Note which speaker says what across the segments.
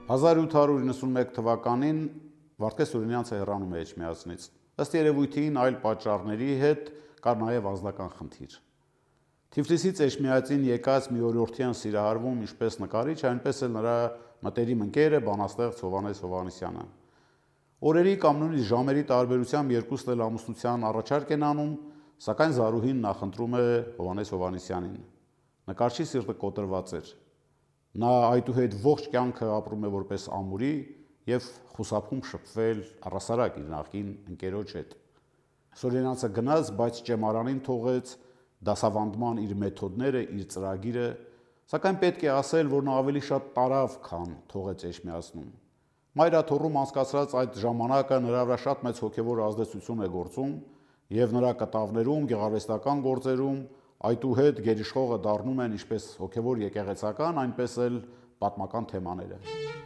Speaker 1: 1891 թվականին Վարդգես Սուրենյանցը հեռանում է Էջմիածնից։ Ըստ երևույթին այլ պատճառների հետ կար նաև անձնական խնդիր։ Թիֆլիսից Էջմիածին եկած մի օրիորդյան սիրահարվում ինչպես նկարիչ, այնպես էլ նրա մտերիմ ընկերը բանաստեղծ Հովհաննես Հովհաննիսյանը։ Օրերի կամ նույնիսկ ժամերի տարբերությամբ երկուսն էլ ամուսնության առաջարկ են անում, սակայն Զարուհին նախընտրում է Հովհաննես Հովհաննիսյանին։ Նկարչի սիրտը կոտրված էր։ Նա այդուհետ ողջ կյանքը ապրում է որպես ամուրի եւ խուսափում շփվել առասարակ իր նախկին ընկերոջ հետ։ Սուրենյանցը գնաց, բայց ճեմարանին թողեց դասավանդման իր մեթոդները, իր ծրագիրը, սակայն պետք է ասել, որ նա ավելի շատ տարավ, քան թողեց Էջմիածնում։ Մայրաթոռում անցկացրած այդ ժամանակը նրա վրա շատ մեծ հոգևոր ազդեցություն է գործում եւ նրա կտավներում, գեղարվեստական գործերում այդուհետ գերիշխողը դառնում են ինչպես հոգևոր եկեղեցական, այնպես էլ պատմական թեմաները։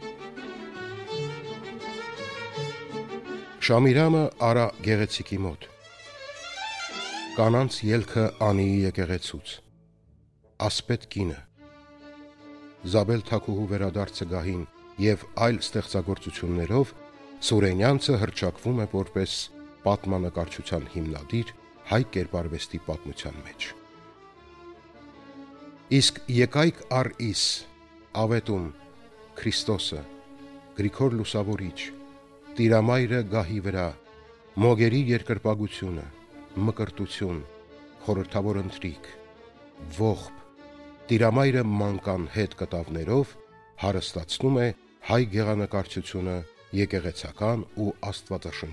Speaker 2: Շամիրամը Արա գեղեցիկի մոտ։ Կանանց ելքը Անիի եկեղեցուց։ Ասպետ կինը։ Զաբել Թաքուհու վերադարձը գահին եւ այլ ստեղծագործություններով Սուրենյանցը հռչակվում է որպես պատմանկարչության հիմնադիր հայ կերպարվեստի պատմության մեջ։ Իսկ եկայք առ իս, ավետում, Քրիստոսը, Գրիգոր Լուսավորիչ, Տիրամայրը գահի վրա, մոգերի երկրպագությունը, մկրտություն, խորհրդավոր ընթրիք, ողբ, Տիրամայրը մանկան հետ կտավներով հարստացնում է հայ գեղանկարչությունը եկեղեցական ու աստվածաշնչական